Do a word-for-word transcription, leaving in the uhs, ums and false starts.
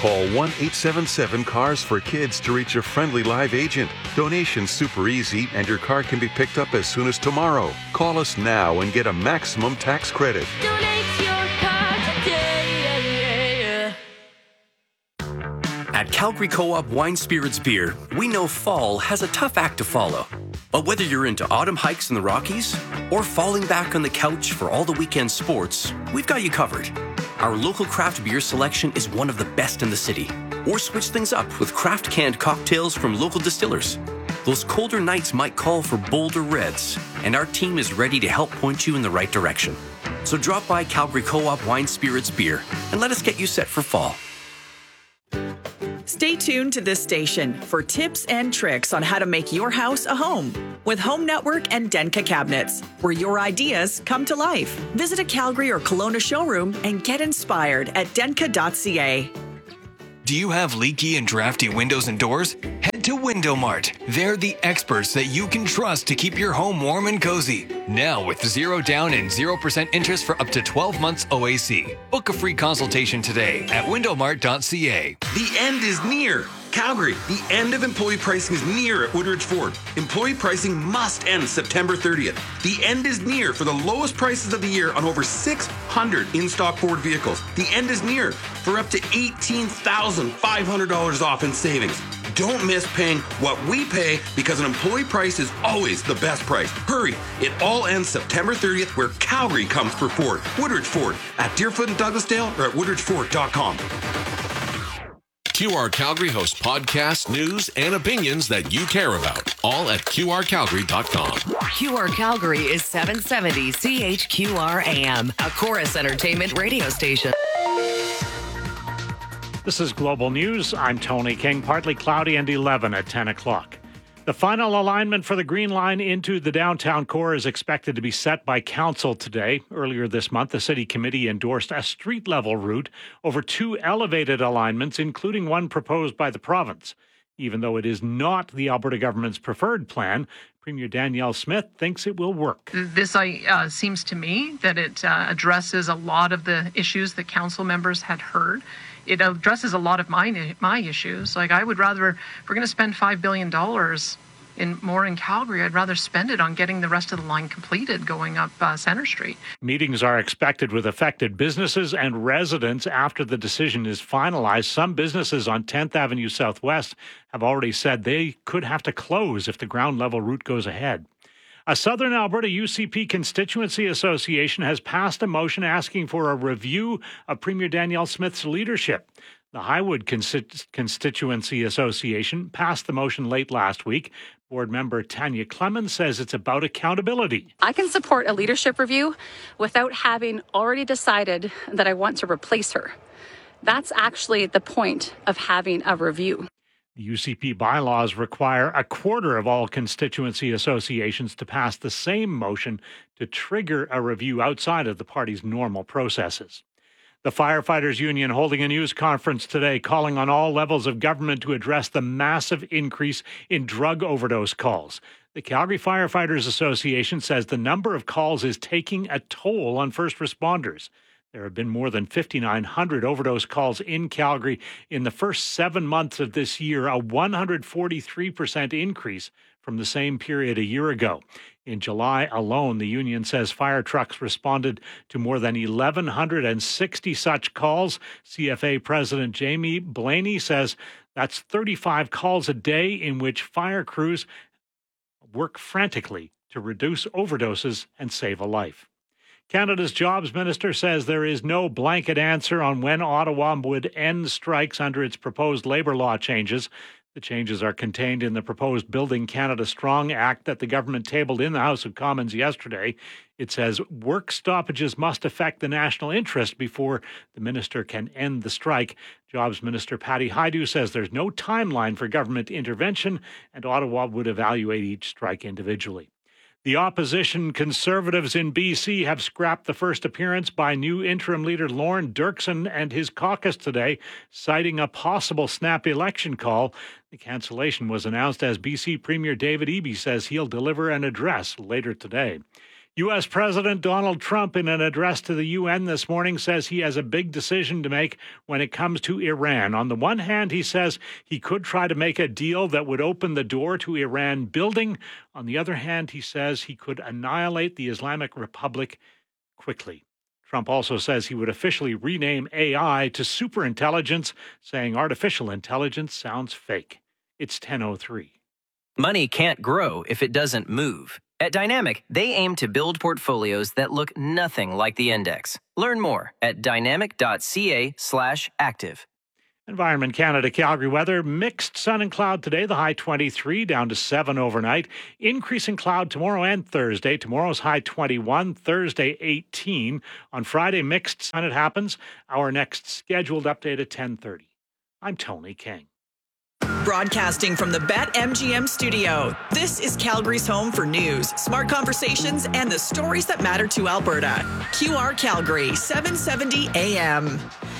Call one eight seven seven cars for kids to reach a friendly live agent. Donation's super easy and your car can be picked up as soon as tomorrow. Call us now and get a maximum tax credit. Donate your car today. At Calgary Co-op Wine Spirits Beer, we know fall has a tough act to follow. But whether you're into autumn hikes in the Rockies or falling back on the couch for all the weekend sports, we've got you covered. Our local craft beer selection is one of the best in the city. Or switch things up with craft canned cocktails from local distillers. Those colder nights might call for bolder reds, and our team is ready to help point you in the right direction. So drop by Calgary Co-op Wine Spirits Beer and let us get you set for fall. Stay tuned to this station for tips and tricks on how to make your house a home with Home Network and Denka Cabinets, where your ideas come to life. Visit a Calgary or Kelowna showroom and get inspired at denka dot c a. Do you have leaky and drafty windows and doors? Head to Window Mart. They're the experts that you can trust to keep your home warm and cozy. Now with zero down and zero percent interest for up to twelve months O A C. Book a free consultation today at window mart dot c a. The end is near. Calgary, the end of employee pricing is near at Woodridge Ford. Employee pricing must end September thirtieth. The end is near for the lowest prices of the year on over six hundred in-stock Ford vehicles. The end is near for up to eighteen thousand five hundred dollars off in savings. Don't miss paying what we pay because an employee price is always the best price. Hurry, it all ends September thirtieth where Calgary comes for Ford. Woodridge Ford at Deerfoot and Douglasdale or at woodridge ford dot com. Q R Calgary hosts podcasts, news, and opinions that you care about. All at q r calgary dot com. Q R Calgary is seven seventy C H Q R A M, a Chorus Entertainment radio station. This is Global News. I'm Tony King. Partly cloudy and eleven at ten o'clock. The final alignment for the Green Line into the downtown core is expected to be set by council today. Earlier this month, the city committee endorsed a street-level route over two elevated alignments, including one proposed by the province. Even though it is not the Alberta government's preferred plan, Premier Danielle Smith thinks it will work. This uh, seems to me that it uh, addresses a lot of the issues that council members had heard. It addresses a lot of my my issues. Like, I would rather, if we're going to spend five billion dollars in more in Calgary, I'd rather spend it on getting the rest of the line completed going up uh, Centre Street. Meetings are expected with affected businesses and residents after the decision is finalized. Some businesses on tenth Avenue Southwest have already said they could have to close if the ground level route goes ahead. A Southern Alberta U C P Constituency Association has passed a motion asking for a review of Premier Danielle Smith's leadership. The Highwood Consti- Constituency Association passed the motion late last week. Board member Tanya Clemens says it's about accountability. I can support a leadership review without having already decided that I want to replace her. That's actually the point of having a review. The U C P bylaws require a quarter of all constituency associations to pass the same motion to trigger a review outside of the party's normal processes. The Firefighters Union holding a news conference today calling on all levels of government to address the massive increase in drug overdose calls. The Calgary Firefighters Association says the number of calls is taking a toll on first responders. There have been more than fifty-nine hundred overdose calls in Calgary in the first seven months of this year, a one hundred forty-three percent increase from the same period a year ago. In July alone, the union says fire trucks responded to more than one thousand one hundred sixty such calls. C F A President Jamie Blaney says that's thirty-five calls a day in which fire crews work frantically to reduce overdoses and save a life. Canada's Jobs Minister says there is no blanket answer on when Ottawa would end strikes under its proposed labour law changes. The changes are contained in the proposed Building Canada Strong Act that the government tabled in the House of Commons yesterday. It says work stoppages must affect the national interest before the minister can end the strike. Jobs Minister Patty Hajdu says there's no timeline for government intervention, and Ottawa would evaluate each strike individually. The opposition Conservatives in B C have scrapped the first appearance by new interim leader Lorne Dirksen and his caucus today, citing a possible snap election call. The cancellation was announced as B C Premier David Eby says he'll deliver an address later today. U S. President Donald Trump, in an address to the U N this morning, says he has a big decision to make when it comes to Iran. On the one hand, he says he could try to make a deal that would open the door to Iran building. On the other hand, he says he could annihilate the Islamic Republic quickly. Trump also says he would officially rename A I to superintelligence, saying artificial intelligence sounds fake. It's ten oh three. Money can't grow if it doesn't move. At Dynamic, they aim to build portfolios that look nothing like the index. Learn more at dynamic.ca slash active. Environment Canada Calgary weather, mixed sun and cloud today, the high twenty-three, down to seven overnight. Increasing cloud tomorrow and Thursday. Tomorrow's high twenty-one, Thursday eighteen. On Friday, mixed sun it happens. Our next scheduled update at ten thirty. I'm Tony King. Broadcasting from the BetMGM studio, this is Calgary's home for news, smart conversations, and the stories that matter to Alberta. Q R Calgary, seven seventy A M.